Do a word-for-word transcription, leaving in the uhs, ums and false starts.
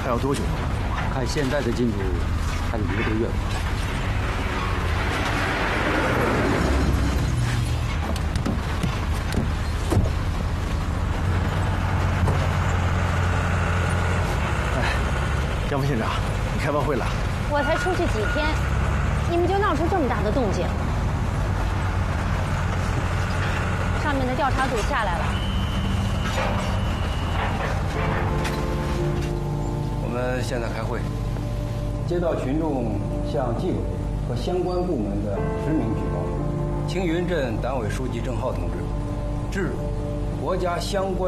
还要多久？ 看现在的进度，还得一个多月吧。 哎，杨副县长，你开完会了？ 我才出去几天，你们就闹出这么大的动静。上面的调查组下来了。 我们现在开会。接到群众向纪委和相关部门的实名举报，青云镇党委书记郑浩同志致国家相关